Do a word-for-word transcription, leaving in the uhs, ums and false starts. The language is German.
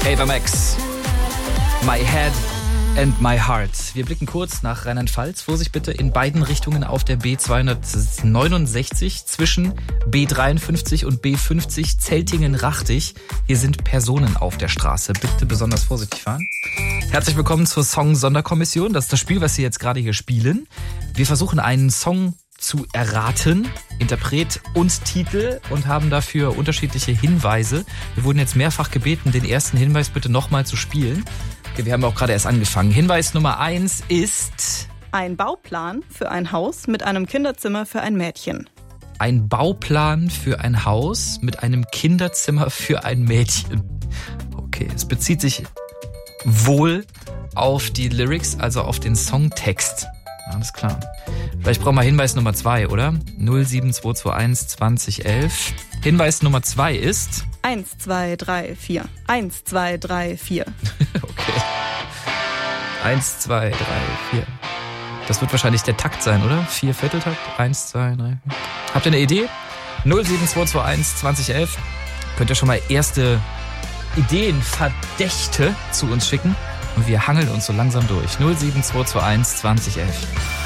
Ava Max, My Head and My Heart. Wir blicken kurz nach Rheinland-Pfalz. Vorsicht bitte in beiden Richtungen auf der B zweihundertneunundsechzig zwischen B dreiundfünfzig und B fünfzig Zeltingen-Rachtig. Hier sind Personen auf der Straße. Bitte besonders vorsichtig fahren. Herzlich willkommen zur Song-Sonderkommission. Das ist das Spiel, was Sie jetzt gerade hier spielen. Wir versuchen einen Song zu erraten, Interpret und Titel, und haben dafür unterschiedliche Hinweise. Wir wurden jetzt mehrfach gebeten, den ersten Hinweis bitte nochmal zu spielen. Okay, wir haben auch gerade erst angefangen. Hinweis Nummer eins ist... Ein Bauplan für ein Haus mit einem Kinderzimmer für ein Mädchen. Ein Bauplan für ein Haus mit einem Kinderzimmer für ein Mädchen. Okay, es bezieht sich wohl auf die Lyrics, also auf den Songtext. Alles klar. Vielleicht brauchen wir Hinweis Nummer zwei, oder? null sieben zwei zwei eins zwanzig elf. Hinweis Nummer zwei ist... eins, zwei, drei, vier. eins, zwei, drei, vier. Okay. eins, zwei, drei, vier. Das wird wahrscheinlich der Takt sein, oder? Vier Vierteltakt. eins, zwei, drei, vier. Habt ihr eine Idee? null sieben zwei zwei eins zwanzig elf. Könnt ihr schon mal erste Ideen, Verdächte zu uns schicken. Und wir hangeln uns so langsam durch. null sieben zwei zwei eins zwanzig elf.